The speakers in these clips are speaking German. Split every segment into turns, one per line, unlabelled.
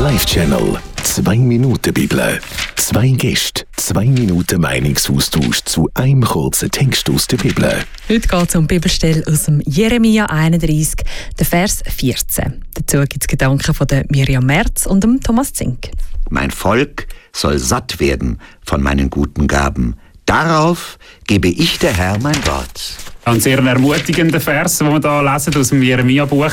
Live-Channel. 2 Minuten Bibel. 2 Gäste, 2 Minuten Meinungsaustausch zu einem kurzen Text aus der Bibel.
Heute geht es um die Bibelstelle aus dem Jeremia 31, der Vers 14. Dazu gibt es Gedanken von der Miriam Merz und dem Thomas Zink.
Mein Volk soll satt werden von meinen guten Gaben. Darauf gebe ich der Herr mein Wort.
Ein sehr ermutigender Vers, den wir hier lesen aus dem Jeremia-Buch.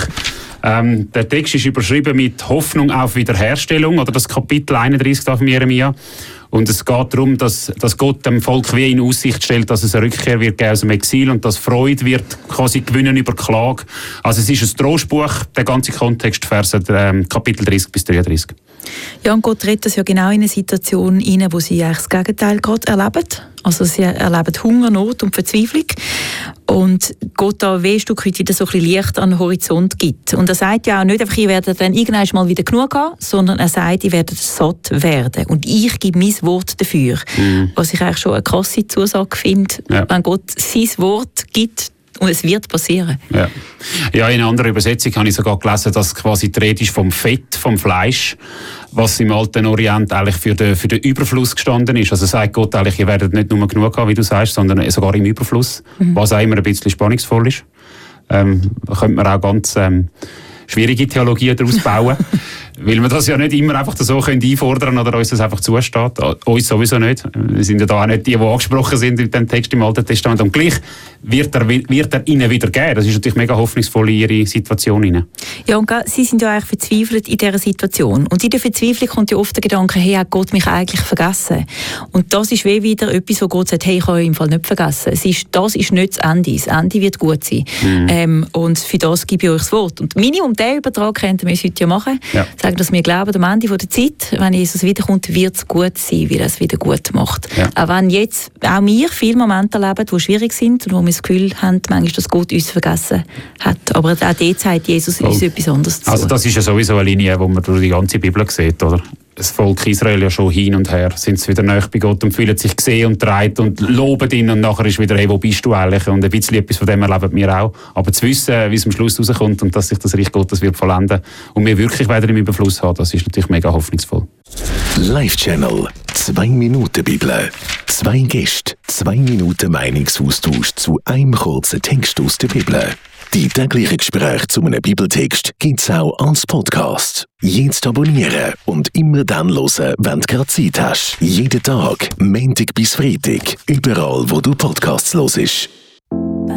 Der Text ist überschrieben mit Hoffnung auf Wiederherstellung, oder das Kapitel 31 von Jeremia. Und es geht darum, dass Gott dem Volk wie in Aussicht stellt, dass es eine Rückkehr wird geben aus dem Exil und dass Freude wird quasi gewinnen über Klage. Also es ist ein Trostbuch, der ganze Kontext, Verse Kapitel 30 bis 33.
Ja, und Gott redet das ja genau in eine Situation rein, wo sie eigentlich das Gegenteil gerade erleben. Also sie erleben Hunger, Not und Verzweiflung. Und Gott da ein Stück weit wieder so ein bisschen Licht an den Horizont gibt. Und er sagt ja auch nicht einfach, ihr werdet dann irgendwann mal wieder genug haben, sondern er sagt, ihr werdet satt werden. Und ich gebe mein Wort dafür. Was ich eigentlich schon eine krasse Zusage finde, wenn Gott sein Wort gibt, und es wird passieren.
Ja, in einer anderen Übersetzung habe ich sogar gelesen, dass quasi die Rede ist vom Fett, vom Fleisch, was im alten Orient eigentlich für den Überfluss gestanden ist. Also sagt Gott eigentlich, ihr werdet nicht nur genug haben, wie du sagst, sondern sogar im Überfluss, was auch immer ein bisschen spannungsvoll ist. Da könnte man auch ganz schwierige Theologien daraus bauen, weil wir das ja nicht immer einfach so einfordern oder uns das einfach zusteht. Uns sowieso nicht. Wir sind ja da auch nicht die angesprochen sind in dem Text im Alten Testament. Und gleich wird er ihnen wieder geben. Das ist natürlich mega hoffnungsvoll in ihre Situation hinein.
Ja, und sie sind ja eigentlich verzweifelt in dieser Situation. Und in der Verzweiflung kommt ja oft der Gedanke, hey, hat Gott mich eigentlich vergessen? Und das ist wie wieder etwas, wo Gott sagt, hey, ich habe euch im Fall nicht vergessen. Das ist nicht das Ende. Das Ende wird gut sein. Und für das gebe ich euch das Wort. Und Minimum diesen Übertrag könnten wir uns heute ja machen. Ja. Sagen, dass wir glauben, am Ende der Zeit, wenn Jesus wiederkommt, wird es gut sein, weil er es wieder gut macht. Ja. Auch wenn jetzt auch wir viele Momente erleben, die schwierig sind und wo wir das Gefühl haben, manchmal, dass Gott uns vergessen hat. Aber auch dort sagt Jesus uns etwas anderes zu.
Also das ist ja sowieso eine Linie, die man durch die ganze Bibel sieht, oder? Das Volk Israel ja schon hin und her, sind sie wieder nahe bei Gott und fühlen sich gesehen und getragen und loben ihn und nachher ist wieder, hey, wo bist du eigentlich? Und ein bisschen etwas von dem erleben wir auch. Aber zu wissen, wie es am Schluss rauskommt und dass sich das Reich Gottes wird vollenden und wir wirklich wieder im Überfluss haben, das ist natürlich mega hoffnungsvoll.
Live-Channel. 2 Minuten Bibel. 2 Gäste, 2 Minuten Meinungsaustausch zu einem kurzen Text aus der Bibel. Die täglichen Gespräche zu einem Bibeltext gibt es auch als Podcast. Jetzt abonnieren und immer dann hören, wenn du gerade Zeit hast. Jeden Tag, Montag bis Freitag, überall wo du Podcasts hörst.